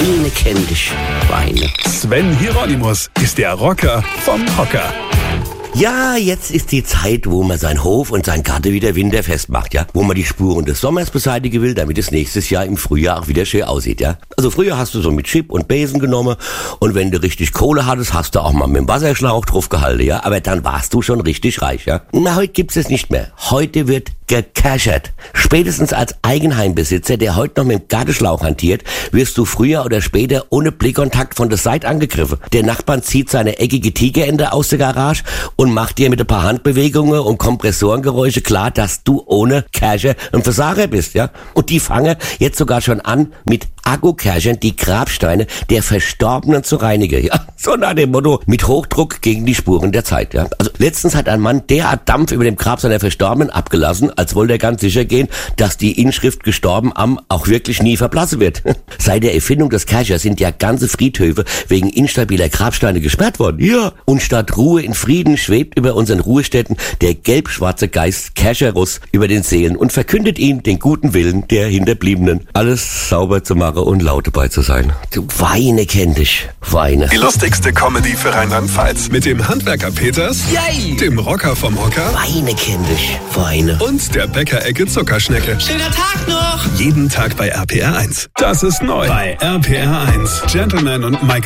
Weine kenn dich, Weine. Sven Hieronymus ist der Rocker vom Hocker. Ja, jetzt ist die Zeit, wo man sein Hof und sein Garten wieder winterfest macht, ja. Wo man die Spuren des Sommers beseitigen will, damit es nächstes Jahr im Frühjahr auch wieder schön aussieht, ja. Also früher hast du so mit Chip und Besen genommen und wenn du richtig Kohle hattest, hast du auch mal mit dem Wasserschlauch drauf gehalten, ja. Aber dann warst du schon richtig reich, ja. Na, heute gibt's es nicht mehr. Heute wird gecashert. Spätestens als Eigenheimbesitzer, der heute noch mit dem Gartenschlauch hantiert, wirst du früher oder später ohne Blickkontakt von der Seite angegriffen. Der Nachbarn zieht seine eckige Tigerente aus der Garage und macht dir mit ein paar Handbewegungen und Kompressorengeräusche klar, dass du ohne Casher ein Versager bist, ja. Und die fangen jetzt sogar schon an, mit Akku-Cashern die Grabsteine der Verstorbenen zu reinigen, ja. So nach dem Motto, mit Hochdruck gegen die Spuren der Zeit, ja. Also letztens hat ein Mann derart Dampf über dem Grab seiner Verstorbenen abgelassen, als wollte er ganz sicher gehen, dass die Inschrift gestorben am auch wirklich nie verblassen wird. Seit der Erfindung des Cashers sind ja ganze Friedhöfe wegen instabiler Grabsteine gesperrt worden. Ja. Und statt Ruhe in Frieden schwebt über unseren Ruhestätten der gelb-schwarze Geist Casherus über den Seelen und verkündet ihm den guten Willen der Hinterbliebenen, alles sauber zu machen und laut dabei zu sein. Du Weine kenn dich, Weine. Die lustigste Comedy für Rheinland-Pfalz. Mit dem Handwerker Peters, Yay! dem Rocker vom Hocker Weine kenn dich, Weine. und der Bäckerecke Zuckerschnecke. Schöner Tag noch! Jeden Tag bei RPR 1. Das ist neu bei RPR 1. Gentleman und Michael